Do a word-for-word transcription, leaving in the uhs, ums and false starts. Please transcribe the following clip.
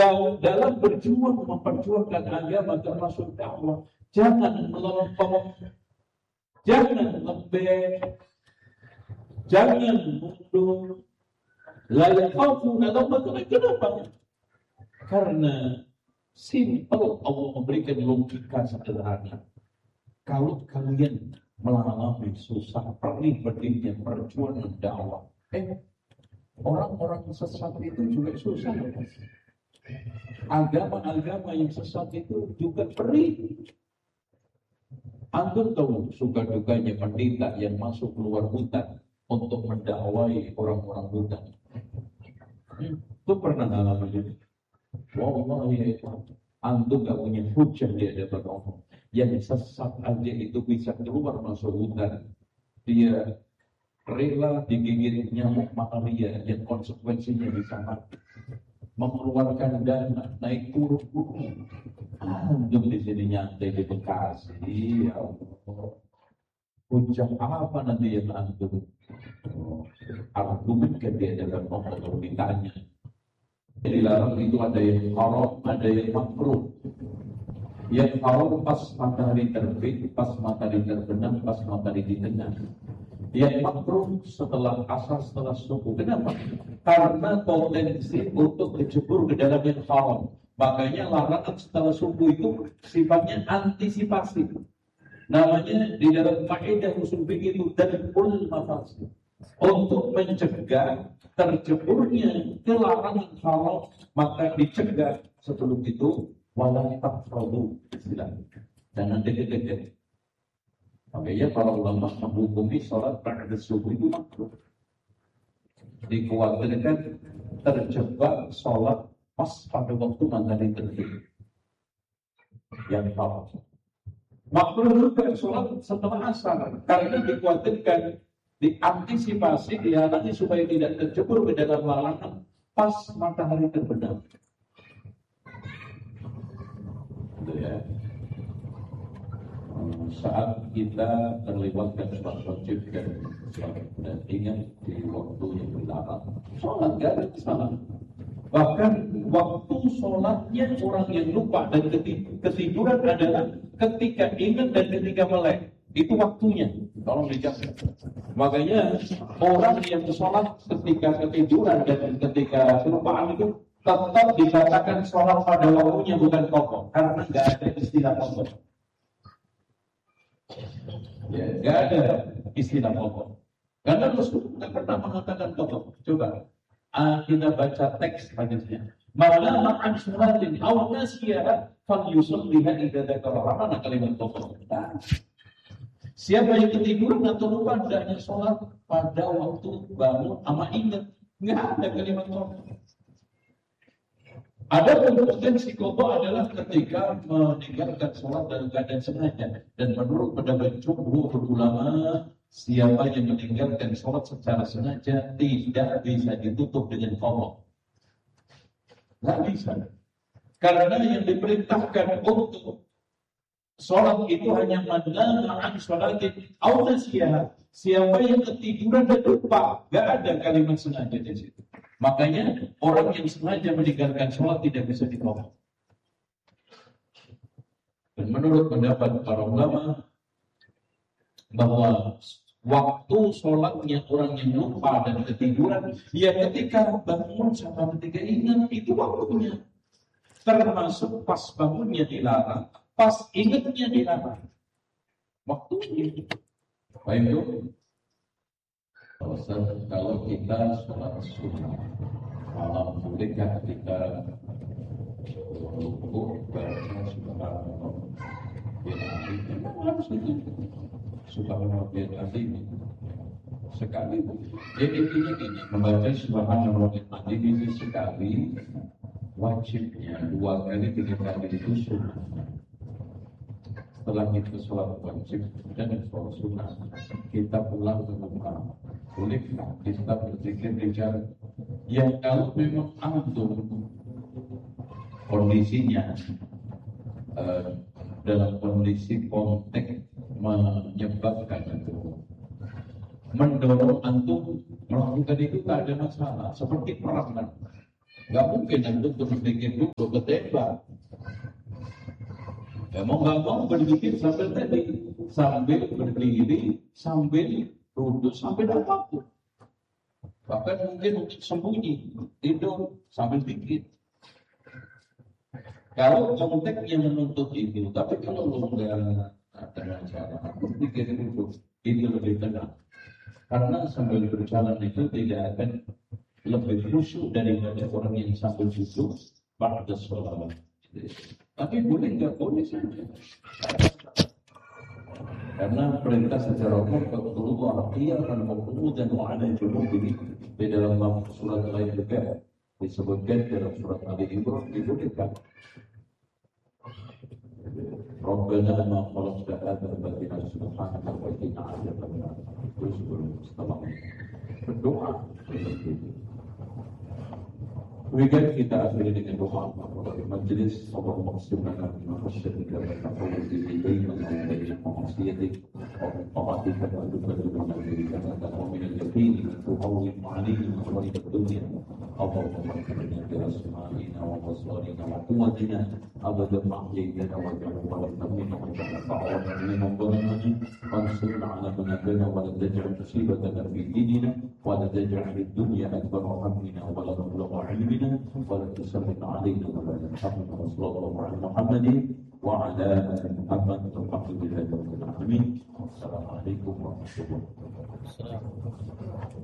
dalam berjuang memperjuangkan agama termasuk dakwah, jangan melompat, jangan lembek, jangan mundur. La yakhafuna lawmata laim. Kenapa? Karena simple, Allah memberikan logika sederhana. Kalau kalian mengalami susah, perih berdirinya perjuangan dakwah, eh orang-orang sesat itu juga susah. Agama-agama yang sesat itu juga perih. Antum tahu suka dukanya pendeta yang masuk keluar hutan untuk mendakwai orang-orang hutan. Hmm, itu pernah ngalamin itu? Wallahi, antum gak punya hujah di hadapan Allah. Yang sesat aja itu bisa keluar masuk hutan. Dia rela digigit nyamuk malaria yang konsekuensinya bisa mati. Mengeluarkan dana, naik turun gunung. Antum di sini nyantai di Bekasi, ya Allah. Hujah apa nanti yang antum argumenkan di hadapan Allah kalau ditanya? Jadi larang itu ada yang haram, ada yang makruh. Yang haram pas matahari terbit, pas matahari terbenam, pas matahari di tengah. Yang makruh setelah asar, setelah subuh. Kenapa? Karena potensi untuk terjebur ke dalam yang haram. Makanya larangan setelah subuh itu sifatnya antisipasi. Namanya di dalam kaidah usul fikih itu darul mafasid. Untuk mencegah terjeburnya ke larangan haram, maka dicegah sebelum itu wala taqrabu istilahnya. Jangan deket-deket. Makanya para ulama menghukumi sholat pada subuh itu makruh. Dikhawatirkan terjebak sholat pas pada waktu matahari terbit. Yang haram. Makruh juga sholat setelah asar, karena dikhawatirkan diantisipasi, dihalangi supaya tidak terjebur ke dalam larangan pas matahari terbenam. Ya. Saat kita terlewatkan sholat wajib dan sholat dan ingat di waktu yang dilarang, sholat gak ada salah. Bahkan waktu sholatnya orang yang lupa dan ketiduran adalah ketika ingat dan ketika melek. Itu waktunya. Tolong dicatat. Makanya orang yang sholat ketika ketiduran dan ketika kelupaan itu tetap dikatakan sholat pada waktunya, bukan pokok. Karena nggak ada istilah pokok. Ya, nggak ada istilah pokok. Karena Rasul tidak pernah mengatakan pokok. Coba uh, kita baca teks hadisnya. Mana makan sholatin aw nasiya fal yusalliha idza dzakara. Mana kalimat pokok? Nah, siapa yang ketiduran atau lupa hendaknya sholat pada waktu bangun sama ingat. Nggak ada kalimat pokok. Ada potensi qadha adalah ketika meninggalkan sholat dalam keadaan sengaja. Dan menurut pendapat jumhur ulama, siapa yang meninggalkan sholat secara sengaja tidak bisa ditutup dengan qadha. Nggak bisa. Karena yang diperintahkan untuk sholat itu hanya manama an sholatin aw nasiya. Siapa yang ketiduran dan lupa, nggak ada kalimat sengaja di situ. Makanya orang yang sengaja meninggalkan sholat tidak bisa ditolak. Dan menurut pendapat para ulama bahwa waktu sholatnya orang yang lupa dan ketiduran, ya ketika bangun sama ketika ingat, itu waktunya. Termasuk pas bangunnya dilarang, pas ingatnya dilarang. Waktunya. Baik itu. Kalau kita sholat sunnah malam, bolehkah kita rukuk baca subhanallah bil azim? Memang harus itu subhanallah bil azim sekali. Jadi intinya ini, membaca subhanallah bil azim ini sekali wajibnya, dua kali tiga kali itu sunnah. Setelah itu sholat wajib dan sholat sunnah, kita pulang ke rumah. Boleh kita berpikir bicara. Yang kalau memang antum kondisinya uh, dalam kondisi konteks menyebabkan itu mendorong antum melakukan itu, tak ada masalah. Seperti perang, Gak mungkin antum terus bikin dulu ketembak. Ya mau gak mau berpikir sambil tadi, sambil berdiri, sambil duduk, sambil apapun. Bahkan mungkin untuk sembunyi, tidur sambil pikir. Kalau konteks yang menuntut itu, tapi kalau lu nggak ada masalah, berpikir itu, itu lebih tenang. Karena sambil berjalan itu tidak akan lebih khusyuk daripada orang yang sambil duduk pada sholat. Tapi boleh nggak boleh saja. Karena perintah secara umum keluar dia akan bertemu dan ada jumlah ini di dalam surat lain juga disebutkan dalam surat Ali Imran disebutkan Rabbana ma khalaqta hadza batila subhanaka wa qina adzabannar. Terus setelah berdoa seperti itu. Kemudian kita akhiri dengan doa majelis Allahumma qsimlana min khashyatika wa taqawwudi bainana wa baina ma'asiyatik wa ta'atika wa tuballighuna bihi wa min al-yaqini tuhawwin 'alaina masa'ib ad-dunya Allahumma inna bi asma'ina wa basarina wa quwwatina abada ma ahyaytana wa ja'alna waritha minna wa ja'alna ta'awwana liman dhalamana wansurna 'ala man adana wa la taj'al musibatana fi dinina wa la taj'al ad-dunya akbara hammina wa la mablagha 'ilmina ولا تسلط علينا ولا تحملنا وصلى الله على محمد وعلى آل محمد والحمد لله رب العالمين. السلام عليكم ورحمة الله وبركاته.